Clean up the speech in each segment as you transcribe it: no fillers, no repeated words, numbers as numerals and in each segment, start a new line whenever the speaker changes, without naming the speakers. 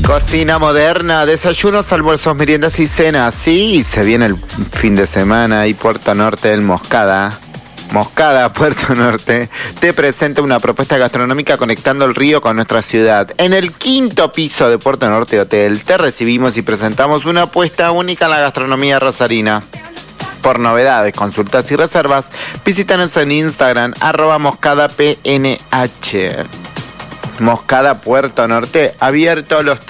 Cocina moderna, desayunos, almuerzos, meriendas y cenas. Sí, se viene el fin de semana y Puerto Norte del Moscada, Puerto Norte, te presenta una propuesta gastronómica conectando el río con nuestra ciudad. En el 5º piso de Puerto Norte Hotel te recibimos y presentamos una apuesta única en la gastronomía rosarina. Por novedades, consultas y reservas, visítanos en Instagram, @moscadapnh. Moscada Puerto Norte, abierto los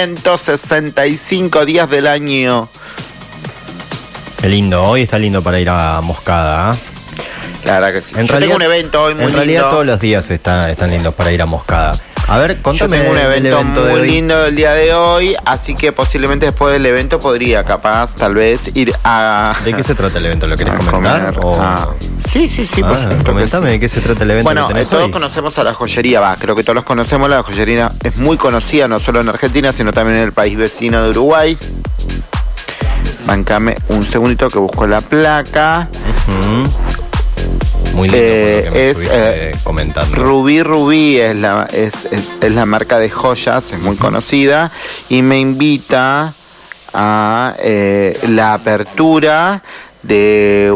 365 días del año.
Qué lindo, hoy está lindo para ir a Moscada, ¿eh?
La verdad que sí.
Yo
tengo un evento hoy muy lindo.
En realidad todos los días están lindos para ir a Moscada. A ver, contame.
Yo tengo un evento muy lindo el día de hoy, así que posiblemente después del evento podría, capaz, tal vez, ir a...
¿De qué se trata el evento? ¿Lo querés comentar?
Sí, por supuesto.
Comentame de qué se trata el evento.
Bueno, todos conocemos a la joyería, creo que todos los conocemos. La joyería es muy conocida, no solo en Argentina, sino también en el país vecino de Uruguay. Bancame un segundito que busco la placa. Muy lindo por lo que me estuviste comentando. Rubí es la marca de joyas, es muy conocida, y me invita a la apertura de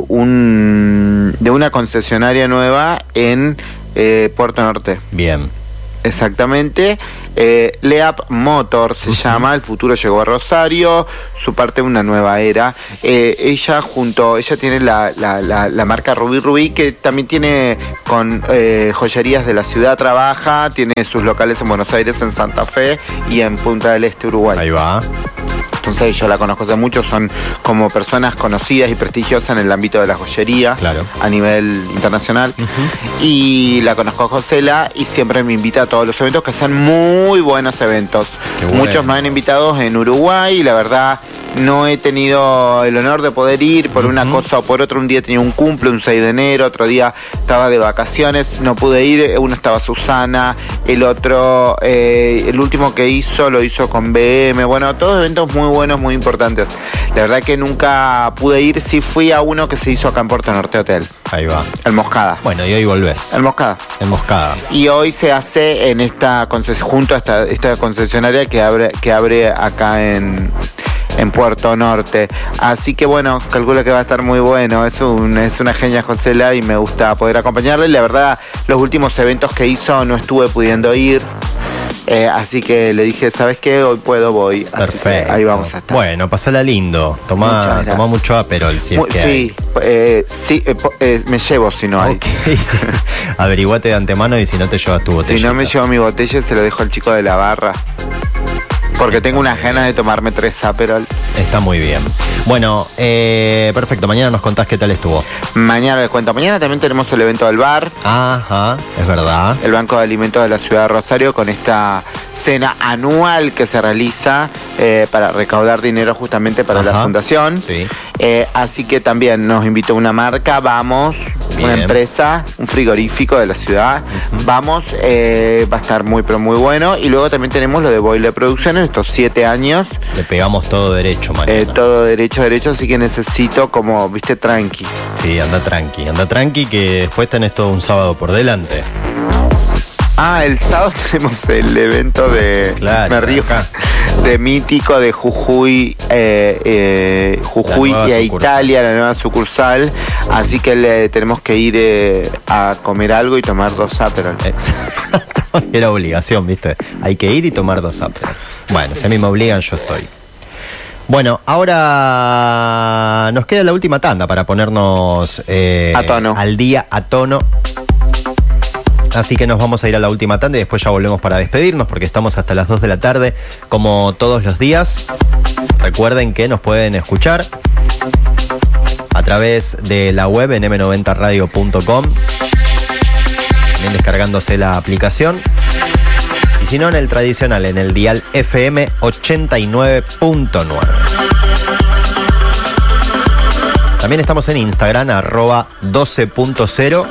una concesionaria nueva en Puerto Norte.
Bien.
Exactamente. Leap Motor se llama, el futuro llegó a Rosario, su parte de una nueva era. Ella tiene la marca Rubí, que también tiene con joyerías de la ciudad, trabaja, tiene sus locales en Buenos Aires, en Santa Fe y en Punta del Este, Uruguay.
Ahí va.
Entonces yo la conozco hace mucho, son como personas conocidas y prestigiosas en el ámbito de la joyería,
claro,
a nivel internacional. Y la conozco a Josela y siempre me invita a todos los eventos, que hacen muy buenos eventos. Bueno. Muchos me han invitado en Uruguay y la verdad no he tenido el honor de poder ir por una cosa o por otra. Un día tenía un cumple, un 6 de enero, otro día estaba de vacaciones, no pude ir. Uno estaba Susana, el otro, el último que lo hizo con BM. Bueno, todos eventos muy buenos, muy importantes. La verdad que nunca pude ir, sí fui a uno que se hizo acá en Puerto Norte Hotel.
Ahí va.
El Moscada.
Bueno, y hoy volvés.
El Moscada.
Y
hoy se hace en junto a esta concesionaria que abre acá en Puerto Norte. Así que bueno, calculo que va a estar muy bueno. Es una genia Josela y me gusta poder acompañarle. La verdad, los últimos eventos que hizo no estuve pudiendo ir. Así que le dije, ¿sabes qué? Hoy voy.
Perfecto.
Ahí vamos a estar.
Bueno, pasala lindo. Toma mucho Aperol si es que hay.
Me llevo si no hay.
Okay, sí. Averiguate de antemano y si no te llevas tu botella.
Si no me llevo mi botella, se lo dejo al chico de la barra. Porque tengo unas ganas de tomarme 3 Aperol.
Está muy bien. Bueno, perfecto. Mañana nos contás qué tal estuvo.
Mañana les cuento. Mañana también tenemos el evento del bar.
Ajá, es verdad.
El Banco de Alimentos de la Ciudad de Rosario, con esta cena anual que se realiza para recaudar dinero justamente para la fundación.
Sí.
Así que también nos invitó una marca, vamos, una empresa, un frigorífico de la ciudad. Vamos, va a estar muy pero muy bueno. Y luego también tenemos lo de Boile Producciones, estos 7 años.
Le pegamos todo derecho, mañana.
Todo derecho, así que necesito como, viste, tranqui.
Sí, anda tranqui, que después tenés todo un sábado por delante.
El sábado tenemos el evento de de Mítico de Jujuy y a Italia, la nueva sucursal. Así que tenemos que ir a comer algo y tomar 2 Aperol.
Era obligación, ¿viste? Hay que ir y tomar 2 Aperol. Bueno, si a mí me obligan, yo estoy. Bueno, ahora nos queda la última tanda para ponernos
a tono.
Al día, a tono. Así que nos vamos a ir a la última tanda y después ya volvemos para despedirnos, porque estamos hasta las 2 de la tarde, como todos los días. Recuerden que nos pueden escuchar a través de la web en m90radio.com, también descargándose la aplicación. Y si no, en el tradicional, en el dial FM 89.9. También estamos en Instagram, @12.0.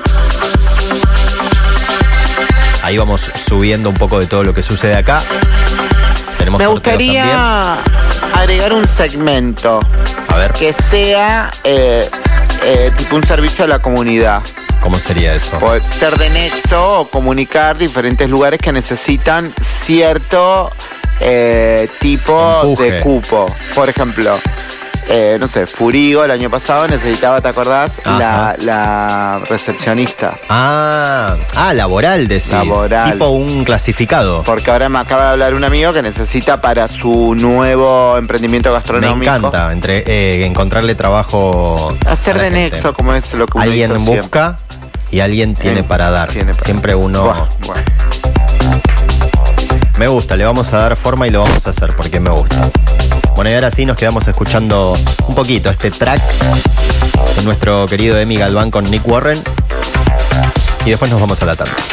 Ahí vamos subiendo un poco de todo lo que sucede acá. Tenemos
Me gustaría agregar un segmento.
A ver.
Que sea tipo un servicio a la comunidad.
¿Cómo sería eso?
Puede ser de nexo o comunicar diferentes lugares que necesitan cierto tipo
Empuje.
de cupo. Por ejemplo, no sé, Furigo el año pasado necesitaba, ¿te acordás? La recepcionista.
Laboral decís.
Laboral.
Tipo un clasificado.
Porque ahora me acaba de hablar un amigo que necesita para su nuevo emprendimiento gastronómico.
Me encanta encontrarle trabajo.
Hacer
a la
de
gente.
nexo, como es lo que uno
Alguien
hizo
busca y alguien tiene para dar. Siempre uno.
Bueno.
Me gusta, le vamos a dar forma y lo vamos a hacer porque me gusta. Bueno, y ahora sí nos quedamos escuchando un poquito este track de nuestro querido Emi Galván con Nick Warren. Y después nos vamos a la tanda.